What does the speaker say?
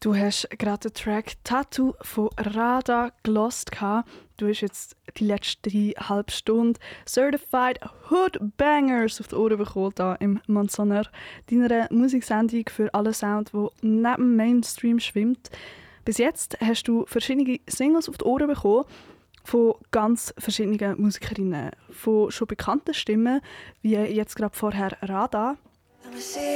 Du hast gerade den Track «Tattoo» von Rada gelost. Du hast jetzt die letzte 3,5 Stunden Certified Hood Bangers auf die Ohren bekommen, hier im Manzaner, deiner Musiksendung für alle Sound, die neben dem Mainstream schwimmt. Bis jetzt hast du verschiedene Singles auf die Ohren bekommen, von ganz verschiedenen Musikerinnen, von schon bekannten Stimmen, wie jetzt gerade vorher Rada,